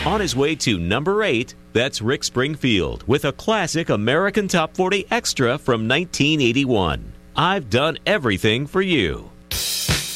On his way to number 8, that's Rick Springfield with a classic American Top 40 Extra from 1981. I've Done Everything for You.